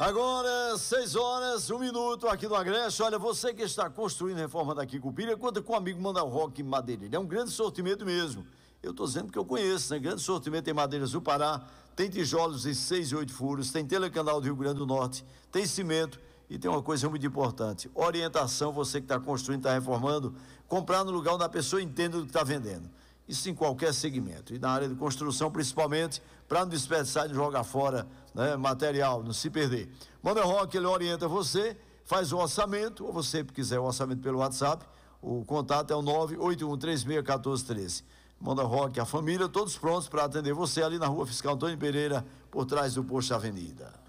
Agora, 6 horas, 1 minuto aqui no Agreste. Olha, você que está construindo reforma daqui com Cupira, conta com o amigo Manda Rock Madeireira. É um grande sortimento mesmo. Eu estou dizendo que eu conheço, né? Grande sortimento em madeiras do Pará, tem tijolos de 6 e 8 furos, tem telecanal do Rio Grande do Norte, tem cimento e tem uma coisa muito importante: orientação. Você que está construindo, está reformando, comprar no lugar onde a pessoa entende o que está vendendo. Isso em qualquer segmento, e na área de construção principalmente, para não desperdiçar e jogar fora, né, material, não se perder. Manda Rock, ele orienta você, faz o orçamento, ou você quiser o orçamento pelo WhatsApp, o contato é o 981361413. Manda Rock, a família, todos prontos para atender você ali na Rua Fiscal Antônio Pereira, por trás do Posto Avenida.